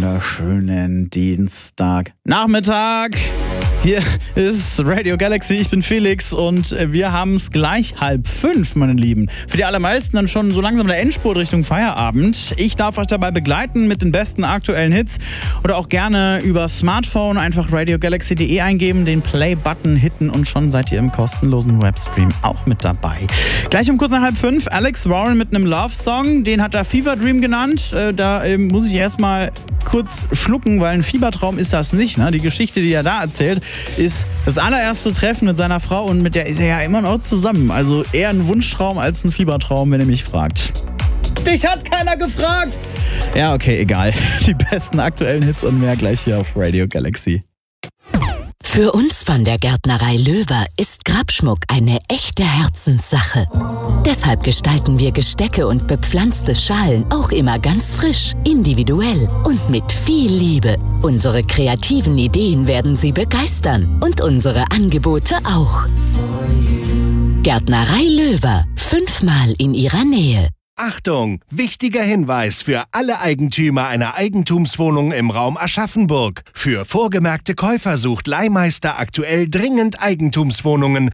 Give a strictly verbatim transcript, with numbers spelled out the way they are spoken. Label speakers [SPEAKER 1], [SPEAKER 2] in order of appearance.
[SPEAKER 1] wunderschönen Dienstagnachmittag. Hier ist Radio Galaxy, ich bin Felix und wir haben es gleich halb fünf, meine Lieben. Für die allermeisten dann schon so langsam der Endspurt Richtung Feierabend. Ich darf euch dabei begleiten mit den besten aktuellen Hits oder auch gerne über Smartphone einfach radio galaxy punkt de eingeben, den Play-Button hitten und schon seid ihr im kostenlosen Webstream auch mit dabei. Gleich um kurz nach halb fünf, Alex Warren mit einem Love-Song, den hat er Fever Dream genannt. Äh, da äh, muss ich erstmal kurz schlucken, weil ein Fiebertraum ist das nicht. Ne? Die Geschichte, die er da erzählt, ist das allererste Treffen mit seiner Frau und mit der ist er ja immer noch zusammen. Also eher ein Wunschtraum als ein Fiebertraum, wenn ihr mich fragt. Dich hat keiner gefragt! Ja, okay, egal. Die besten aktuellen Hits und mehr gleich hier auf Radio Galaxy.
[SPEAKER 2] Für uns von der Gärtnerei Löwer ist Grabschmuck eine echte Herzenssache. Deshalb gestalten wir Gestecke und bepflanzte Schalen auch immer ganz frisch, individuell und mit viel Liebe. Unsere kreativen Ideen werden Sie begeistern und unsere Angebote auch. Gärtnerei Löwer, fünfmal in Ihrer Nähe.
[SPEAKER 3] Achtung! Wichtiger Hinweis für alle Eigentümer einer Eigentumswohnung im Raum Aschaffenburg. Für vorgemerkte Käufer sucht Leihmeister aktuell dringend Eigentumswohnungen